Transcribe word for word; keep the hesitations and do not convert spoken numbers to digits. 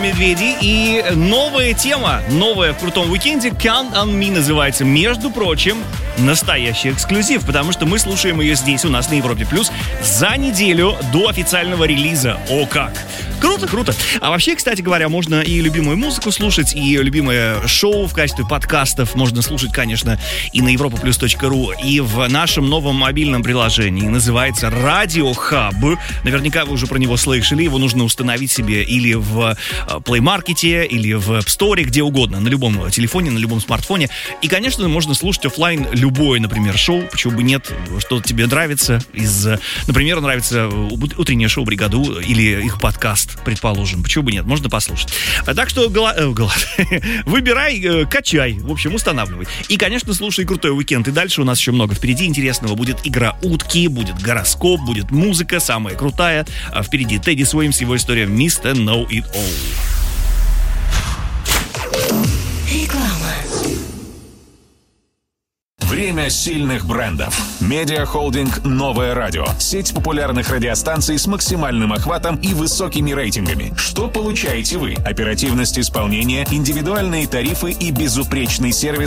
Медведи. И новая тема, новая в крутом уикенде, Count on Me называется. Между прочим, настоящий эксклюзив, потому что мы слушаем ее здесь, у нас на Европе Плюс, за неделю до официального релиза. О как! Круто, круто. А вообще, кстати говоря, можно и любимую музыку слушать, и любимое шоу в качестве подкастов можно слушать, конечно, и на европа плюс точка ру, и в нашем новом мобильном приложении. Называется Radio Hub. Наверняка вы уже про него слышали. Его нужно установить себе или в Play Market, или в App Store, где угодно, на любом телефоне, на любом смартфоне. И, конечно, можно слушать офлайн любое, например, шоу. Почему бы нет? Что тебе нравится? Из, например, нравится утреннее шоу «Бригаду» или их подкаст, предположим. Почему бы нет? Можно послушать. Так что гола... э, гола... выбирай, э, качай. В общем, устанавливай. И, конечно, слушай крутой уикенд. И дальше у нас еще много впереди интересного. Будет игра утки, будет гороскоп, будет музыка самая крутая. А впереди Тедди Суэймс, его история мистер Know It All. Реклама. Время сильных брендов. Медиахолдинг «Новое радио». Сеть популярных радиостанций с максимальным охватом и высокими рейтингами. Что получаете вы? Оперативность исполнения, индивидуальные тарифы и безупречный сервис